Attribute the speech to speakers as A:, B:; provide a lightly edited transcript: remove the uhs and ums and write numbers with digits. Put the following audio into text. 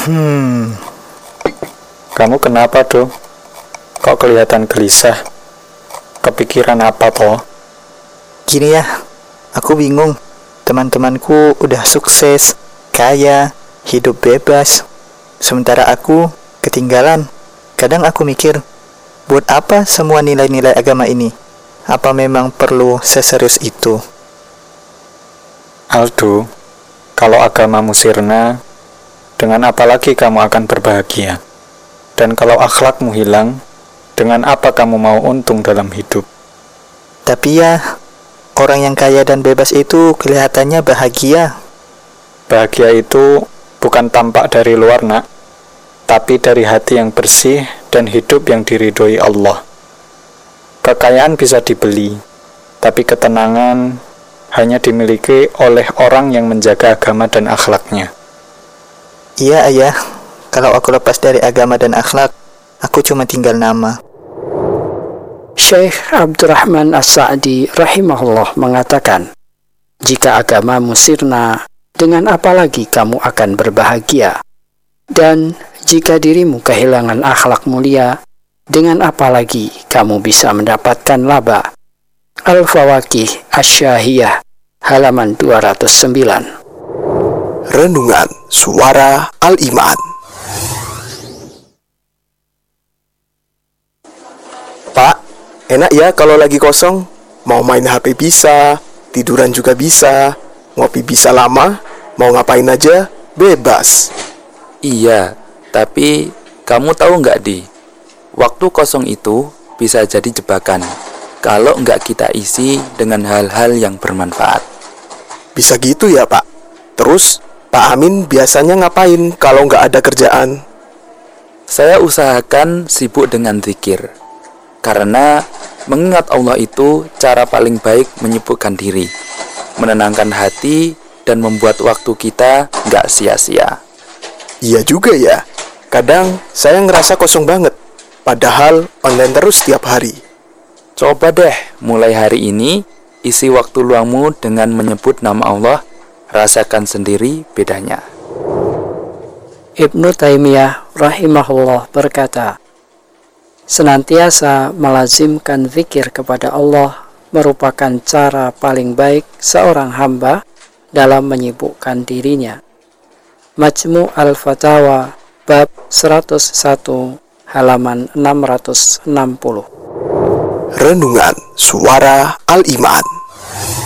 A: Kamu kenapa, Do? Kok kelihatan gelisah? Kepikiran apa, toh?
B: Gini ya, aku bingung. Teman-temanku udah sukses, kaya, hidup bebas. Sementara aku ketinggalan. Kadang aku mikir, buat apa semua nilai-nilai agama ini? Apa memang perlu seserius itu?
A: Aldo, kalau agamamu sirna, dengan apa lagi kamu akan berbahagia? Dan kalau akhlakmu hilang, dengan apa kamu mau untung dalam hidup?
B: Tapi ya, orang yang kaya dan bebas itu kelihatannya bahagia.
A: Bahagia itu bukan tampak dari luar, nak, tapi dari hati yang bersih dan hidup yang diridhoi Allah. Kekayaan bisa dibeli, tapi ketenangan hanya dimiliki oleh orang yang menjaga agama dan akhlaknya.
B: Iya ayah, kalau aku lepas dari agama dan akhlak, aku cuma tinggal nama.
C: Syekh Abdurrahman As-Sa'di rahimahullah mengatakan, jika agamamu sirna, dengan apa lagi kamu akan berbahagia? Dan jika dirimu kehilangan akhlak mulia, dengan apa lagi kamu bisa mendapatkan laba? Al-Fawaqih Asy-Syahiyah, halaman 209.
D: Renungan Suara Al-Iman. Pak, enak ya kalau lagi kosong? Mau main HP bisa, tiduran juga bisa, ngopi bisa lama, mau ngapain aja, bebas.
E: Iya, tapi kamu tahu nggak, Di? Waktu kosong itu bisa jadi jebakan kalau nggak kita isi dengan hal-hal yang bermanfaat.
D: Bisa gitu ya, Pak? Terus, Pak Amin biasanya ngapain kalau nggak ada kerjaan?
E: Saya usahakan sibuk dengan zikir, karena mengingat Allah itu cara paling baik menyibukkan diri, menenangkan hati, dan membuat waktu kita nggak sia-sia.
D: Iya juga ya, kadang saya ngerasa kosong banget, padahal online terus setiap hari.
E: Coba deh mulai hari ini, isi waktu luangmu dengan menyebut nama Allah, rasakan sendiri bedanya.
C: Ibnu Taimiyah rahimahullah berkata, senantiasa melazimkan zikir kepada Allah merupakan cara paling baik seorang hamba dalam menyibukkan dirinya. Majmu' al-Fatawa bab 101 halaman 660.
D: Renungan Suara Al-Iman.